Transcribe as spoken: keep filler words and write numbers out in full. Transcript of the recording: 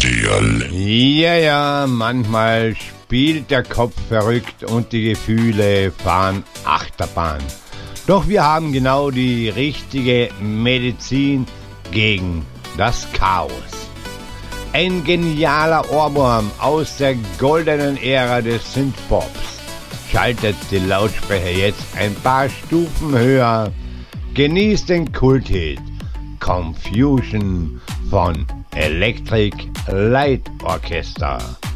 Dialekt. Ja, ja, manchmal spielt der Kopf verrückt und die Gefühle fahren Achterbahn. Doch wir haben genau die richtige Medizin gegen das Chaos. Ein genialer Ohrwurm aus der goldenen Ära des Synthpops schaltet die Lautsprecher jetzt ein paar Stufen höher. Genießt den Kulthit Confusion von Electric Light Orchestra.